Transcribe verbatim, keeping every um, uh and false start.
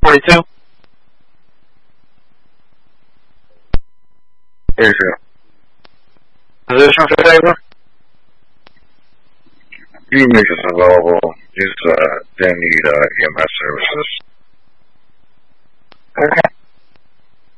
forty-two. Here's your Position for Taylor? unit is available. Just uh, they need uh, E M S services. Okay.